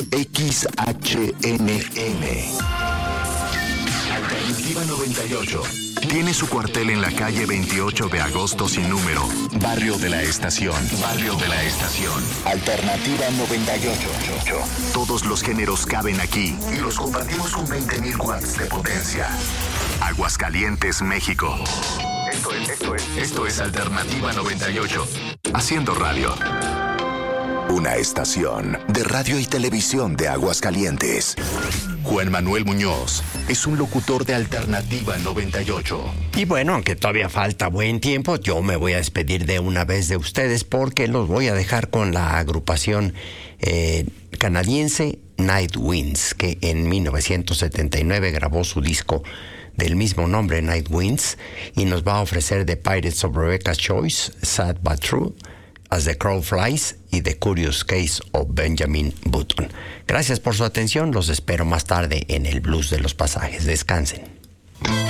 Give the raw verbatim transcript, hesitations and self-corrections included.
X H N M. Alternativa noventa y ocho. Tiene su cuartel en la calle veintiocho de agosto sin número. Barrio de la Estación. Barrio de la Estación. Alternativa noventa y ocho. Todos los géneros caben aquí y los compartimos con veinte mil watts de potencia. Aguascalientes, México. Esto es, esto es, esto es Alternativa noventa y ocho. Haciendo radio. Una estación de radio y televisión de Aguascalientes. Juan Manuel Muñoz es un locutor de Alternativa noventa y ocho. Y bueno, aunque todavía falta buen tiempo, yo me voy a despedir de una vez de ustedes porque los voy a dejar con la agrupación eh, canadiense Night Winds, que en mil novecientos setenta y nueve grabó su disco del mismo nombre, Night Winds, y nos va a ofrecer The Pirates of Rebecca's Choice, Sad But True, As the Crow Flies y The Curious Case of Benjamin Button. Gracias por su atención, los espero más tarde en el Blues de los Pasajes. Descansen.